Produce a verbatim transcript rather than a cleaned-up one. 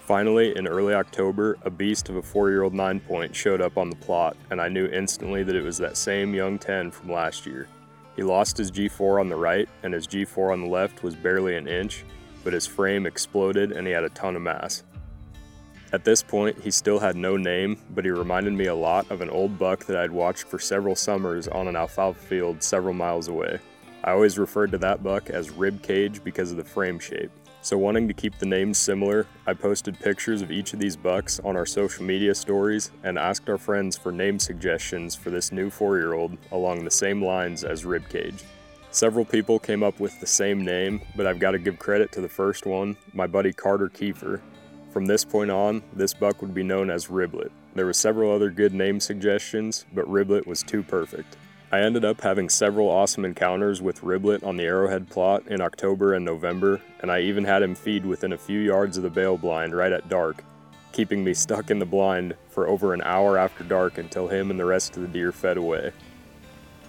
Finally, in early October, a beast of a four-year-old nine point showed up on the plot, and I knew instantly that it was that same young ten from last year. He lost his G four on the right, and his G four on the left was barely an inch, but his frame exploded and he had a ton of mass. At this point, he still had no name, but he reminded me a lot of an old buck that I'd watched for several summers on an alfalfa field several miles away. I always referred to that buck as Rib Cage because of the frame shape. So wanting to keep the names similar, I posted pictures of each of these bucks on our social media stories and asked our friends for name suggestions for this new four-year-old along the same lines as Rib Cage. Several people came up with the same name, but I've got to give credit to the first one, my buddy Carter Kiefer. From this point on, this buck would be known as Riblet. There were several other good name suggestions, but Riblet was too perfect. I ended up having several awesome encounters with Riblet on the Arrowhead plot in October and November, and I even had him feed within a few yards of the bale blind right at dark, keeping me stuck in the blind for over an hour after dark until him and the rest of the deer fed away.